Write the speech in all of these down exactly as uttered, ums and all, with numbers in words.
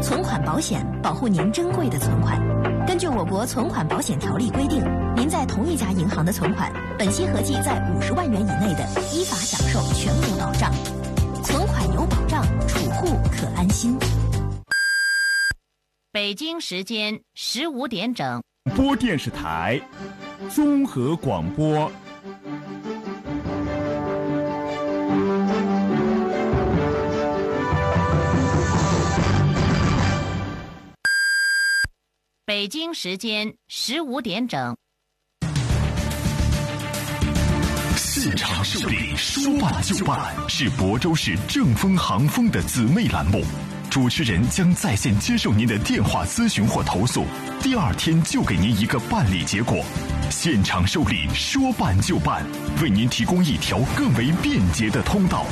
存款保险保护您珍贵的存款。根据我国存款保险条例规定，您在同一家银行的存款，本息合计在五十万元以内的，依法享受全额保障。存款有保障，储户可安心。 北京时间十五点整， 播电视台综合广播。 北京时间十五点整。 现场受理，说办就办，是亳州市正丰航丰的姊妹栏目。主持人将在线接受您的电话咨询或投诉，第二天就给您一个办理结果。现场受理，说办就办，为您提供一条更为便捷的通道。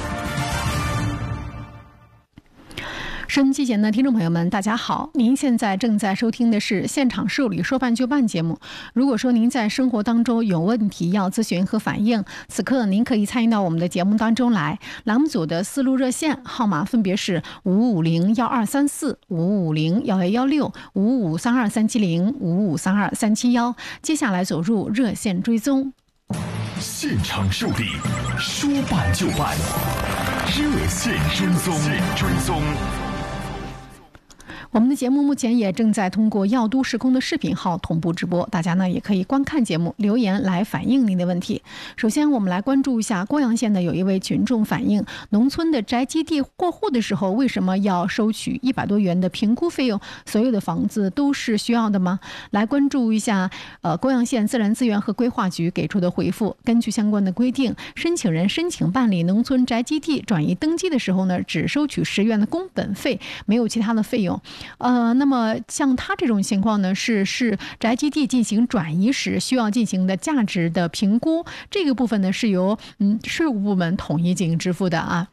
收音机前的听众朋友们，大家好！您现在正在收听的是现场受理说办就办节目。如果说您在生活当中有问题要咨询和反映，此刻您可以参与到我们的节目当中来。栏目组的四路热线号码分别是五五零幺二三四、五五零幺幺幺六、五五三二三七零、五五三二三七幺。接下来走入热线追踪。 现场受理，说办就办，热线追踪，追踪。 我们的节目目前也正在通过耀都时空的视频号同步直播，大家呢也可以观看节目，留言来反映您的问题。首先我们来关注一下郭阳县的有一位群众反映，农村的宅基地过户的时候为什么要收取一百多元的评估费用？所有的房子都是需要的吗？来关注一下呃郭阳县自然资源和规划局给出的回复。根据相关的规定，申请人申请办理农村宅基地转移登记的时候呢，只收取十元的工本费，没有其他的费用。呃，那么像他这种情况呢，是是宅基地进行转移时需要进行的价值的评估，这个部分呢是由嗯税务部门统一进行支付的啊。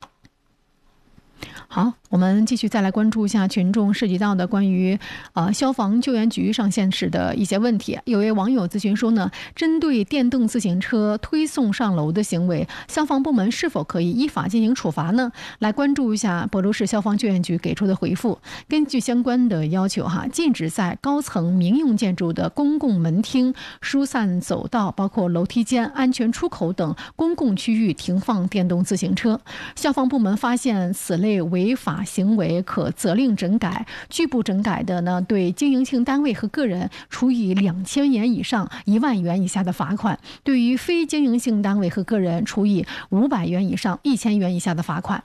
好，我们继续再来关注一下群众涉及到的关于呃消防救援局上线时的一些问题。有位网友咨询说呢，针对电动自行车推送上楼的行为，消防部门是否可以依法进行处罚呢？来关注一下亳州市消防救援局给出的回复。根据相关的要求哈，禁止在高层民用建筑的公共门厅、疏散走道、包括楼梯间、安全出口等公共区域停放电动自行车。消防部门发现此类违法行为可责令整改，拒不整改的呢，对经营性单位和个人处以两千元以上一万元以下的罚款；对于非经营性单位和个人处以五百元以上一千元以下的罚款。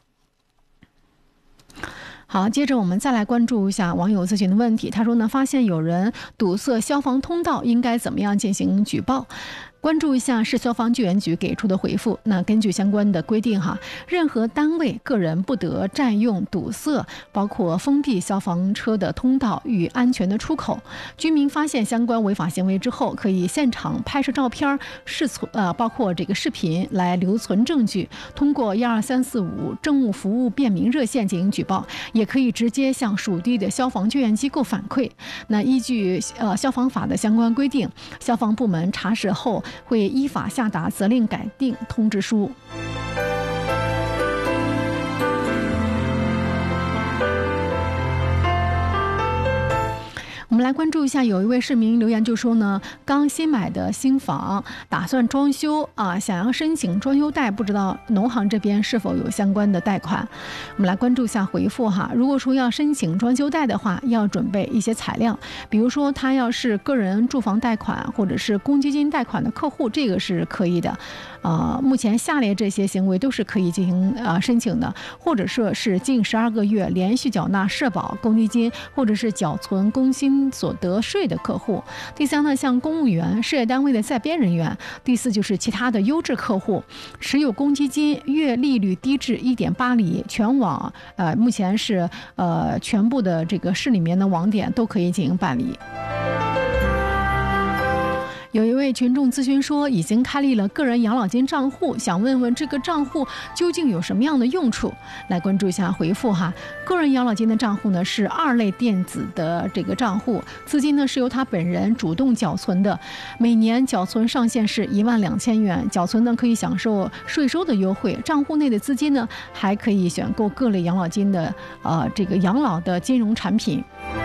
好，接着我们再来关注一下网友咨询的问题。他说呢，发现有人堵塞消防通道，应该怎么样进行举报？关注一下市消防救援局给出的回复。那根据相关的规定哈，任何单位、个人不得占用、堵塞包括封闭消防车的通道与安全的出口。居民发现相关违法行为之后，可以现场拍摄照片、视存呃包括这个视频来留存证据，通过一二三四五政务服务便民热线进行举报，也可以直接向属地的消防救援机构反馈。那依据呃消防法的相关规定，消防部门查实后会依法下达责令改定通知书。我们来关注一下，有一位市民留言就说呢，刚新买的新房，打算装修啊，想要申请装修贷，不知道农行这边是否有相关的贷款。我们来关注一下回复哈。如果说要申请装修贷的话，要准备一些材料，比如说他要是个人住房贷款或者是公积金贷款的客户，这个是可以的。呃，目前下列这些行为都是可以进行呃申请的，或者说是近十二个月连续缴纳社保、公积金或者是缴存工薪所得税的客户。第三呢，像公务员、事业单位的在编人员。第四就是其他的优质客户，持有公积金月利率低至一点八厘，全网呃目前是呃全部的这个市里面的网点都可以进行办理。 有一位群众咨询说，已经开立了个人养老金账户，想问问这个账户究竟有什么样的用处？来关注一下回复哈。个人养老金的账户呢是二类电子的这个账户，资金呢是由他本人主动缴存的，每年缴存上限是一万两千元，缴存呢可以享受税收的优惠。账户内的资金呢还可以选购各类养老金的呃这个养老的金融产品。